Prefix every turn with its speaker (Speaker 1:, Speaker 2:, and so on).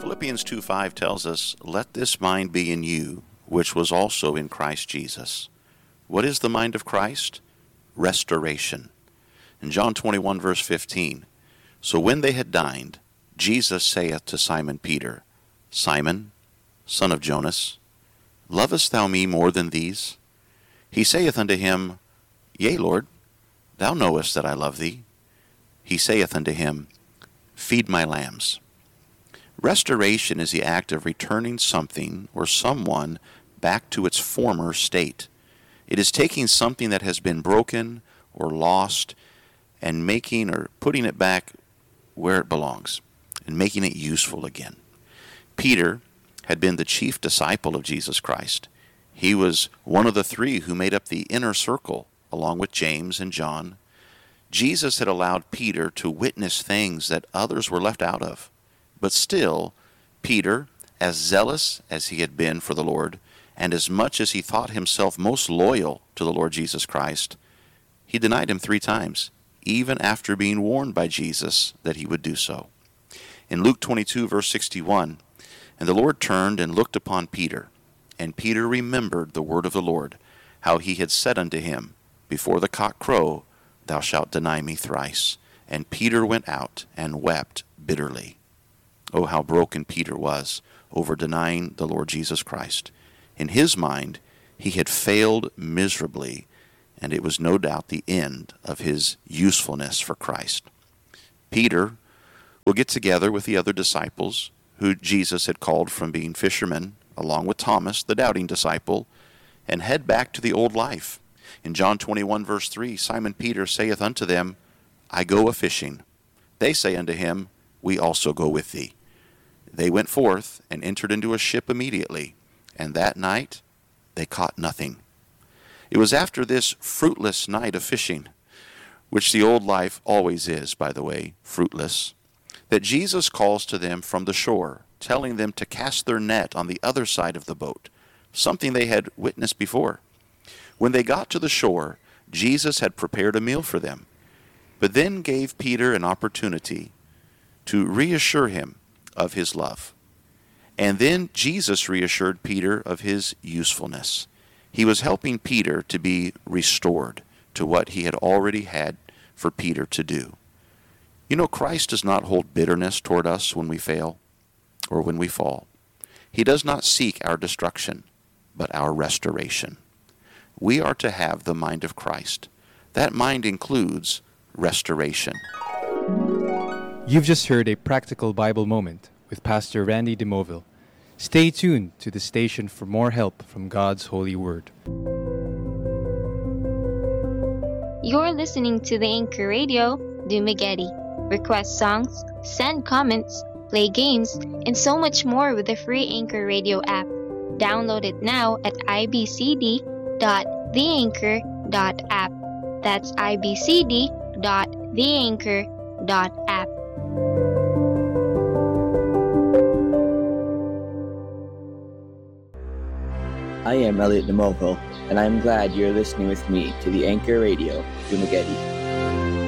Speaker 1: Philippians 2:5 tells us, "Let this mind be in you, which was also in Christ Jesus." What is the mind of Christ? Restoration. In John 21, verse 15, "So when they had dined, Jesus saith to Simon Peter, Simon, son of Jonas, lovest thou me more than these? He saith unto him, Yea, Lord, thou knowest that I love thee. He saith unto him, Feed my lambs." Restoration is the act of returning something or someone back to its former state. It is taking something that has been broken or lost and making or putting it back where it belongs and making it useful again. Peter had been the chief disciple of Jesus Christ. He was one of the three who made up the inner circle, along with James and John. Jesus had allowed Peter to witness things that others were left out of. But still, Peter, as zealous as he had been for the Lord, and as much as he thought himself most loyal to the Lord Jesus Christ, he denied him 3 times, even after being warned by Jesus that he would do so. In Luke 22, verse 61, "And the Lord turned and looked upon Peter, and Peter remembered the word of the Lord, how he had said unto him, Before the cock crow, thou shalt deny me thrice. And Peter went out and wept bitterly." Oh, how broken Peter was over denying the Lord Jesus Christ. In his mind, he had failed miserably, and it was no doubt the end of his usefulness for Christ. Peter will get together with the other disciples who Jesus had called from being fishermen, along with Thomas, the doubting disciple, and head back to the old life. In John 21, verse 3, Simon Peter saith unto them, I go a-fishing. They say unto him, We also go with thee. They went forth and entered into a ship immediately, and that night they caught nothing. It was after this fruitless night of fishing, which the old life always is, by the way, fruitless, that Jesus calls to them from the shore, telling them to cast their net on the other side of the boat, something they had witnessed before. When they got to the shore, Jesus had prepared a meal for them, but then gave Peter an opportunity to reassure him of his love. And then Jesus reassured Peter of his usefulness. He was helping Peter to be restored to what he had already had for Peter to do. You know, Christ does not hold bitterness toward us when we fail or when we fall. He does not seek our destruction, but our restoration. We are to have the mind of Christ. That mind includes restoration.
Speaker 2: You've just heard a practical Bible moment with Pastor Randy DeMoville. Stay tuned to the station for more help from God's holy word.
Speaker 3: You're listening to the Anchor Radio, Dumageddon. Request songs, send comments, play games, and so much more with the free Anchor Radio app. Download it now at ibcd.theanchor.app. That's ibcd.theanchor.app.
Speaker 4: I am Elliot DeMovo, and I'm glad you're listening with me to the Anchor Radio, Dumageddon.